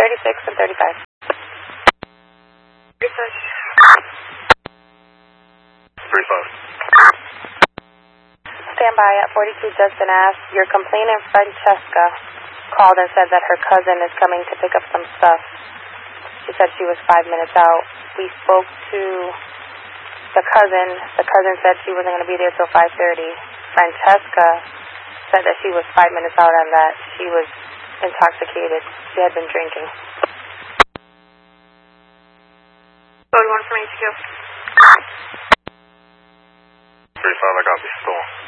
36 and 35. Research. 35. Stand by at 42 Justin Ave. Your complainant Francesca called and said that her cousin is coming to pick up some stuff. She said she was 5 minutes out. We spoke to the cousin. The cousin said she wasn't going to be there till 5:30. Francesca said that she was 5 minutes out and that she was intoxicated. She had been drinking. Code 1 from HQ. 35, I got the storm.